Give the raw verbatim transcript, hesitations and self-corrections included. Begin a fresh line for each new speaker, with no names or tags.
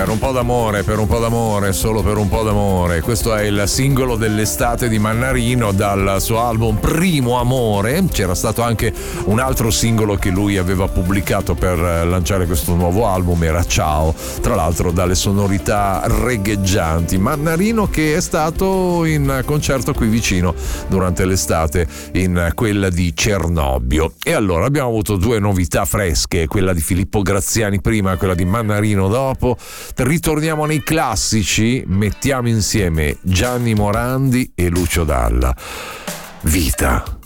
Per un po' d'amore, per un po' d'amore, solo per un po' d'amore. Questo è il singolo dell'estate di Mannarino dal suo album Primo Amore. C'era stato anche un altro singolo che lui aveva pubblicato per lanciare questo nuovo album, era Ciao, tra l'altro dalle sonorità regheggianti. Mannarino che è stato in concerto qui vicino durante l'estate, in quella di Cernobbio. E allora abbiamo avuto due novità fresche, quella di Filippo Graziani prima, quella di Mannarino dopo. Ritorniamo nei classici, mettiamo insieme Gianni Morandi e Lucio Dalla. Vita.